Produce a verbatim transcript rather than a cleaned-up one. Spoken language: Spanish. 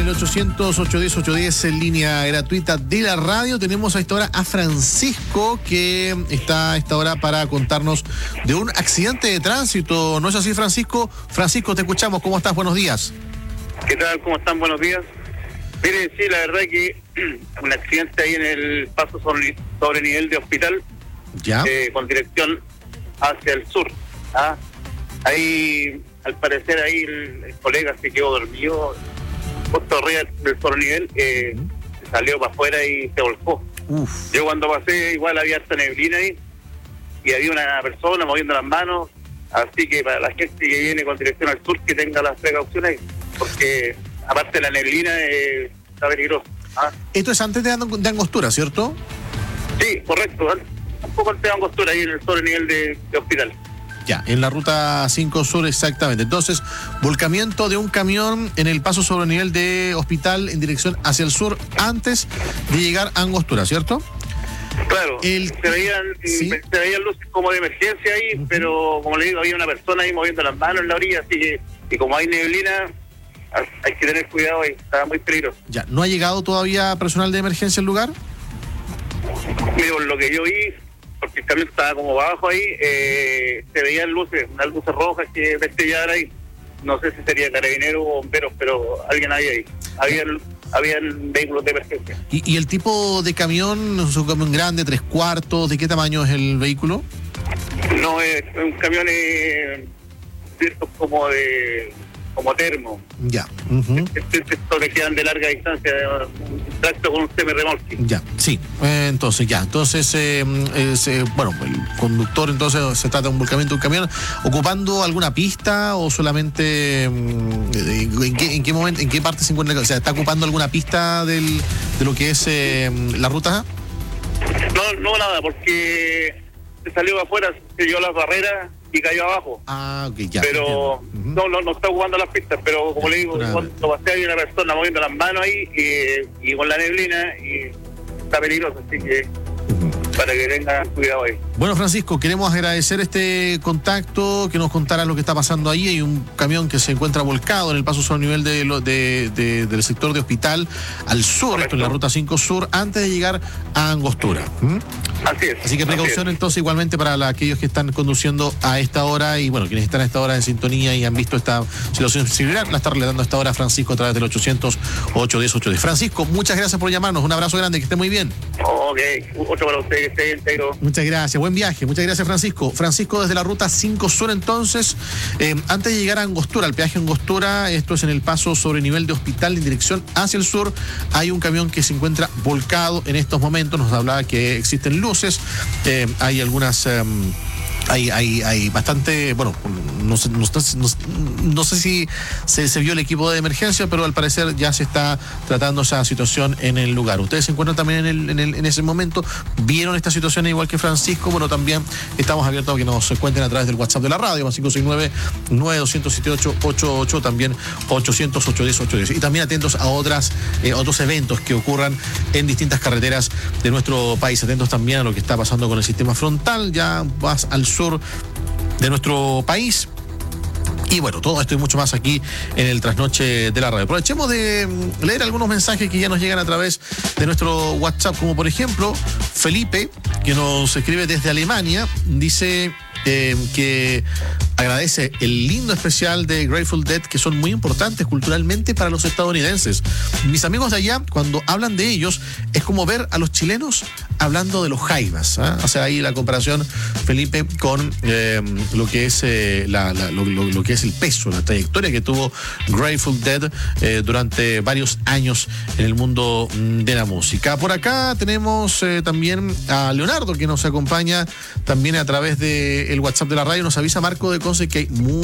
el ochocientos, ochocientos diez, ochocientos diez en línea gratuita de la radio. Tenemos a esta hora a Francisco, que está a esta hora para contarnos de un accidente de tránsito. ¿No es así, Francisco? Francisco, te escuchamos. ¿Cómo estás? Buenos días. ¿Qué tal? ¿Cómo están? Buenos días. Miren, sí, la verdad que un accidente ahí en el paso sobre, sobre nivel de hospital, ¿Ya? Eh, con dirección hacia el sur. ¿Ah? Ahí, al parecer, ahí el, el colega se quedó dormido, justo arriba del sobrenivel, eh, uh-huh. salió para afuera y se volcó. Uf. Yo cuando pasé, igual había harta neblina ahí, y había una persona moviendo las manos, así que para la gente que viene con dirección al sur, que tenga las precauciones, porque aparte de la neblina, eh, está peligroso. ¿Ah? Esto es antes de, de Angostura, ¿cierto? Sí, correcto. Un poco antes de Angostura, ahí en el sobrenivel de, de hospital. Ya, en la ruta cinco Sur, exactamente. Entonces, volcamiento de un camión en el paso sobre nivel de hospital en dirección hacia el sur antes de llegar a Angostura, ¿cierto? Claro, el... se veían ¿Sí? se veían luces como de emergencia ahí, uh-huh. pero como le digo, había una persona ahí moviendo las manos en la orilla, así que, y como hay neblina, hay que tener cuidado ahí, está muy peligroso. Ya, ¿no ha llegado todavía personal de emergencia al lugar? Mira, por lo que yo vi, porque el camión estaba como abajo ahí, eh, se veían luces, unas luces rojas que destellaban ahí. No sé si sería carabinero o bomberos, pero alguien había ahí. Habían, habían vehículos de emergencia. ¿Y, y el tipo de camión, es un camión grande, tres cuartos? ¿De qué tamaño es el vehículo? No, es un camión eh, de estos como de... como termo. Ya. Uh-huh. Estos que quedan de larga distancia, un tracto con un semi-remolque. Ya, sí. Eh, entonces, ya. Entonces, eh, eh, bueno, el conductor, entonces, se trata de un volcamiento de un camión, ¿ocupando alguna pista o solamente, eh, en qué, en qué momento, en qué parte se encuentra? O sea, ¿está ocupando alguna pista del, de lo que es eh, la ruta? No, no, nada, porque se salió afuera, se dio las barreras y cayó abajo. Ah, ok, ya. Pero uh-huh. no, no no está ocupando las pistas, pero como le digo, Una... cuando pasé había una persona moviendo las manos ahí y, y con la neblina y está peligroso, así que uh-huh. para que tengan cuidado ahí. Bueno, Francisco, queremos agradecer este contacto, que nos contaras lo que está pasando ahí. Hay un camión que se encuentra volcado en el paso sobre nivel de, de, de, del sector de hospital al sur, Correcto. Esto en la ruta cinco Sur, antes de llegar a Angostura. ¿Mm? Así es. Así que precaución es. Entonces igualmente para la, aquellos que están conduciendo a esta hora y bueno, quienes están a esta hora en sintonía y han visto esta situación similar, la está relatando a esta hora Francisco a través del ochocientos, ochocientos diez, ochocientos diez. Francisco, muchas gracias por llamarnos, un abrazo grande, que esté muy bien. Ok, otro para usted, que esté bien, Tairo. Muchas gracias, buen viaje, muchas gracias, Francisco. Francisco desde la ruta cinco Sur entonces, eh, antes de llegar a Angostura, al peaje Angostura, esto es en el paso sobre nivel de hospital en dirección hacia el sur, hay un camión que se encuentra volcado en estos momentos, nos hablaba que existen luces, eh, hay algunas... Eh, Hay, hay, hay bastante, bueno, no sé, no, no, no sé si se, se vio el equipo de emergencia, pero al parecer ya se está tratando esa situación en el lugar. Ustedes se encuentran también en, el, en, el, en ese momento, vieron esta situación igual que Francisco, bueno, también estamos abiertos a que nos cuenten a través del WhatsApp de la radio, más cinco seis nueve, nueve dos siete ocho, ocho ocho, también ochocientos, ochocientos diez, ochocientos diez. Y también atentos a otras, eh, otros eventos que ocurran en distintas carreteras de nuestro país. Atentos también a lo que está pasando con el sistema frontal, ya vas al sur de nuestro país. Y bueno, todo esto y mucho más aquí en el Trasnoche de la Radio. Aprovechemos de leer algunos mensajes que ya nos llegan a través de nuestro WhatsApp, como por ejemplo Felipe, que nos escribe desde Alemania, dice eh, que agradece el lindo especial de Grateful Dead, que son muy importantes culturalmente para los estadounidenses. Mis amigos de allá, cuando hablan de ellos, es como ver a los chilenos hablando de los Jaivas. ¿eh? O sea, ahí la comparación, Felipe, con eh, lo que es eh, la, la, lo, lo, lo que es el peso, la trayectoria que tuvo Grateful Dead eh, durante varios años en el mundo de la música. Por acá tenemos eh, también a Leonardo, que nos acompaña también a través del WhatsApp de la radio. Nos avisa Marco de Conce que hay muy